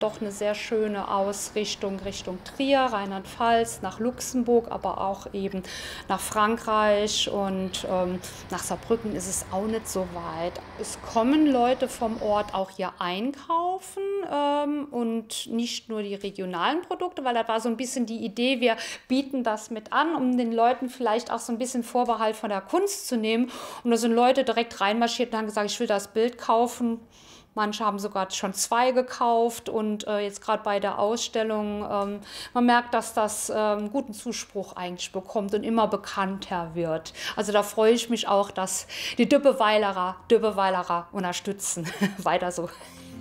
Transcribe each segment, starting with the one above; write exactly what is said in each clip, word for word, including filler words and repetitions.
doch eine sehr schöne Ausrichtung Richtung Trier, Rheinland-Pfalz, nach Luxemburg, aber auch eben nach Frankreich und ähm, nach Saarbrücken ist es auch nicht so weit. Es kommen Leute vom Ort auch hier einkaufen ähm, und nicht nur die regionalen Produkte, weil da war so ein bisschen die Idee, wir bieten das mit an, um den Leuten vielleicht auch so ein bisschen Vorbehalt von der Kunst zu nehmen. Und da sind Leute direkt reinmarschiert und haben gesagt, ich will das Bild kaufen. Manche haben sogar schon zwei gekauft und äh, jetzt gerade bei der Ausstellung, ähm, man merkt, dass das ähm, guten Zuspruch eigentlich bekommt und immer bekannter wird. Also da freue ich mich auch, dass die Düppeweilerer, Düppeweilerer unterstützen. Weiter so.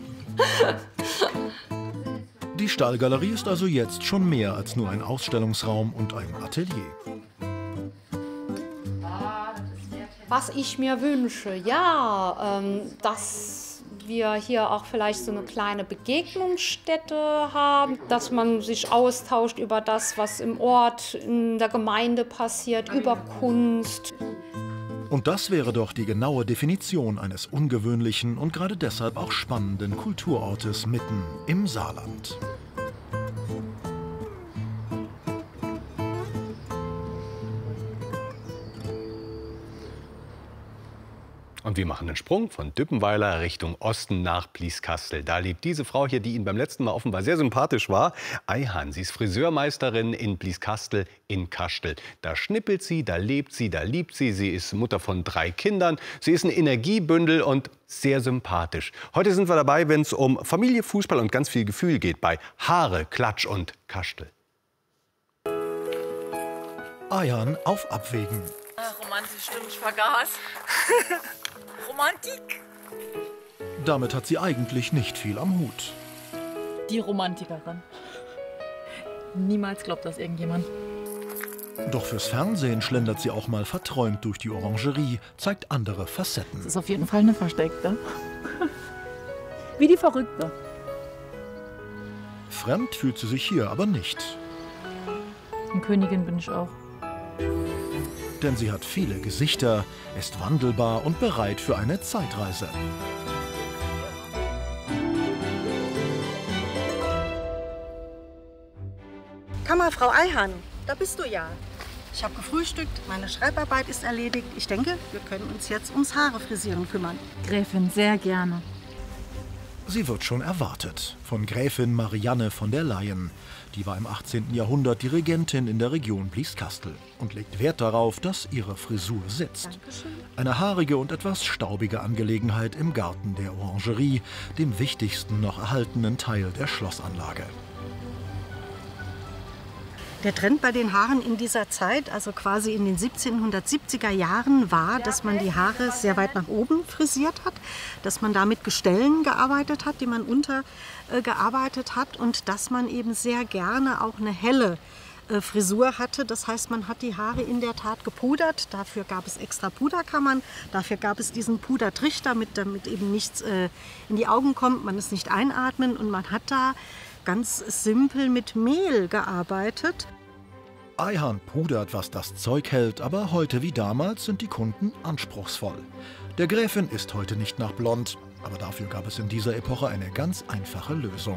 Die Stahlgalerie ist also jetzt schon mehr als nur ein Ausstellungsraum und ein Atelier. Was ich mir wünsche, ja, ähm, dass wir hier auch vielleicht so eine kleine Begegnungsstätte haben, dass man sich austauscht über das, was im Ort, in der Gemeinde passiert, über Kunst. Und das wäre doch die genaue Definition eines ungewöhnlichen und gerade deshalb auch spannenden Kulturortes mitten im Saarland. Und wir machen den Sprung von Düppenweiler Richtung Osten nach Blieskastel. Da lebt diese Frau hier, die Ihnen beim letzten Mal offenbar sehr sympathisch war. Ayhan, sie ist Friseurmeisterin in Blieskastel in Kastel. Da schnippelt sie, da lebt sie, da liebt sie. Sie ist Mutter von drei Kindern. Sie ist ein Energiebündel und sehr sympathisch. Heute sind wir dabei, wenn es um Familie, Fußball und ganz viel Gefühl geht bei Haare, Klatsch und Kastel. Ayhan auf Abwägen. Ach, romantisch, stimmt, ich vergaß. Romantik. Damit hat sie eigentlich nicht viel am Hut. Die Romantikerin. Niemals glaubt das irgendjemand. Doch fürs Fernsehen schlendert sie auch mal verträumt durch die Orangerie, zeigt andere Facetten. Das ist auf jeden Fall eine versteckte. Wie die Verrückte. Fremd fühlt sie sich hier aber nicht. Eine Königin bin ich auch. Denn sie hat viele Gesichter, ist wandelbar und bereit für eine Zeitreise. Kammerfrau Ayhan, da bist du ja. Ich habe gefrühstückt, meine Schreibarbeit ist erledigt. Ich denke, wir können uns jetzt ums Haare frisieren kümmern. Gräfin, sehr gerne. Sie wird schon erwartet von Gräfin Marianne von der Leyen. Die war im achtzehnten Jahrhundert die Regentin in der Region Blieskastel und legt Wert darauf, dass ihre Frisur sitzt. Dankeschön. Eine haarige und etwas staubige Angelegenheit im Garten der Orangerie, dem wichtigsten noch erhaltenen Teil der Schlossanlage. Der Trend bei den Haaren in dieser Zeit, also quasi in den siebzehnhundertsiebziger Jahren, war, dass man die Haare sehr weit nach oben frisiert hat, dass man da mit Gestellen gearbeitet hat, die man untergearbeitet äh, hat und dass man eben sehr gerne auch eine helle äh, Frisur hatte. Das heißt, man hat die Haare in der Tat gepudert. Dafür gab es extra Puderkammern, dafür gab es diesen Pudertrichter, damit, damit eben nichts äh, in die Augen kommt, man es nicht einatmen und man hat da ganz simpel mit Mehl gearbeitet. Ayhan pudert, was das Zeug hält, aber heute wie damals sind die Kunden anspruchsvoll. Der Gräfin ist heute nicht nach blond, aber dafür gab es in dieser Epoche eine ganz einfache Lösung.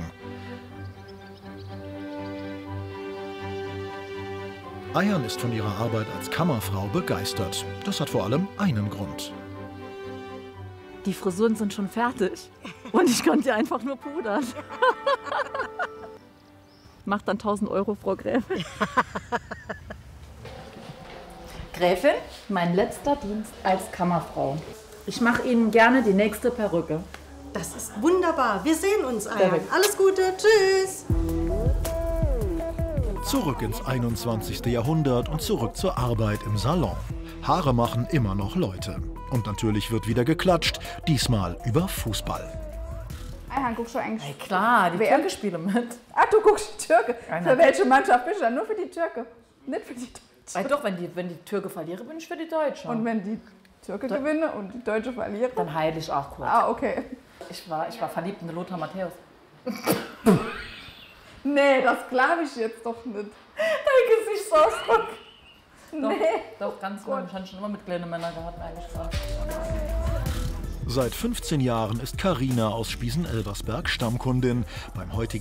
Ayhan ist von ihrer Arbeit als Kammerfrau begeistert. Das hat vor allem einen Grund. Die Frisuren sind schon fertig und ich konnte einfach nur pudern. Macht dann tausend Euro, Frau Gräfin. Gräfin, mein letzter Dienst als Kammerfrau. Ich mache Ihnen gerne die nächste Perücke. Das ist wunderbar. Wir sehen uns, Ayhan. Alles Gute. Tschüss. Zurück ins einundzwanzigste Jahrhundert und zurück zur Arbeit im Salon. Haare machen immer noch Leute. Und natürlich wird wieder geklatscht, diesmal über Fußball. Ayhan, guckst du eigentlich? Hey, klar, die Türke spielen mit. Ach, du guckst die Türke. Für welche Mannschaft bist du dann? Nur für die Türke, nicht für die Deutsche. Weil doch, wenn die, wenn die Türke verliere, bin ich für die Deutsche. Und wenn die Türke da gewinne und die Deutsche verliere? Dann heile ich auch kurz. Ah, okay. Ich war, ich war verliebt in den Lothar Matthäus. Nee, das glaube ich jetzt doch nicht. Dein Gesichtsausdruck. Doch, Nee. doch, ganz gut. Ich habe schon immer mit kleinen Männern gehabt, eigentlich gesagt. Seit fünfzehn Jahren ist Carina aus Spießen-Elversberg Stammkundin beim heutigen